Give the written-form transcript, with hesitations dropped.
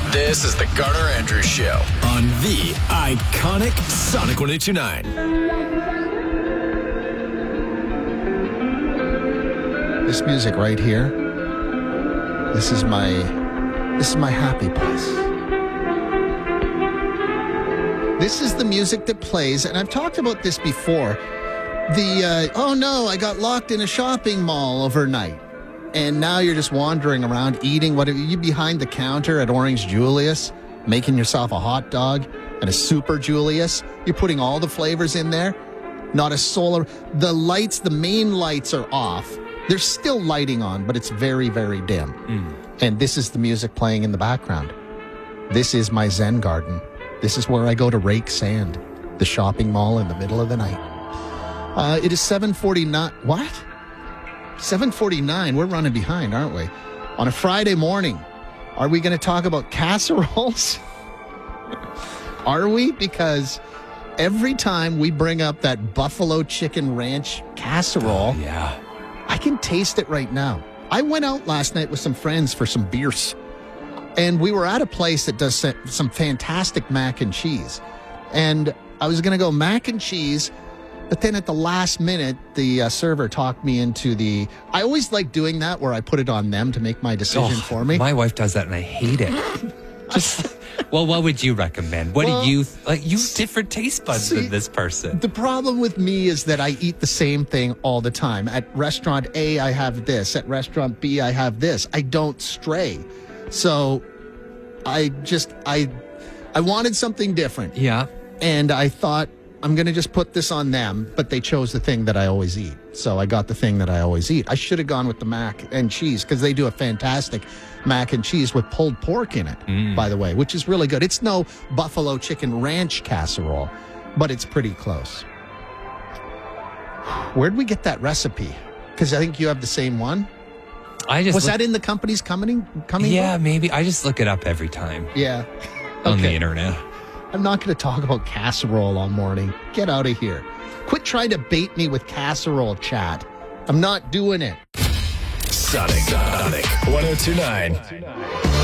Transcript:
This is the Garner Andrews Show on the iconic Sonic 102.9. This music right here, this is my happy place. This is the music that plays, and I've talked about this before. Oh no, I got locked in a shopping mall overnight. And now you're just wandering around eating. What are you behind the counter at Orange Julius, making yourself a hot dog and a Super Julius? You're putting all the flavors in there. Not a solar. The lights, the main lights are off. There's still lighting on, but it's very, very dim. And this is the music playing in the background. This is my Zen garden. This is where I go to rake sand. The shopping mall in the middle of the night. It is 7:49. What? 7:49. We're running behind, aren't we? On a Friday morning. Are we going to talk about casseroles? Are we? Because every time we bring up that buffalo chicken ranch casserole, I can taste it right now. I went out last night with some friends for some beers. And we were at a place that does some fantastic mac and cheese. And I was going to go mac and cheese. But then at the last minute, the server talked me into I always like doing that where I put it on them to make my decision for me. My wife does that and I hate it. Well, what would you recommend? What do you, you have different taste buds than this person. The problem with me is that I eat the same thing all the time. At restaurant A, I have this. At restaurant B, I have this. I don't stray. So I wanted something different. Yeah. And I thought, I'm going to just put this on them, but they chose the thing that I always eat. So I got the thing that I always eat. I should have gone with the mac and cheese because they do a fantastic mac and cheese with pulled pork in it, by the way, which is really good. It's no buffalo chicken ranch casserole, but it's pretty close. Where'd we get that recipe? Because I think you have the same one. Was that in the company's coming? Yeah, maybe. I just look it up every time. Yeah. On the internet. I'm not going to talk about casserole all morning. Get out of here. Quit trying to bait me with casserole chat. I'm not doing it. Sonic 102.9.